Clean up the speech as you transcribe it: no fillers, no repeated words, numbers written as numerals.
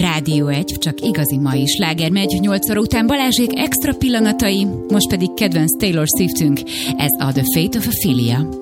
Rádió 1, csak igazi mai sláger megy 8 óra után Balázsék extra pillanatai, most pedig kedvenc Taylor Swiftünk, ez a The Fate of Ophelia.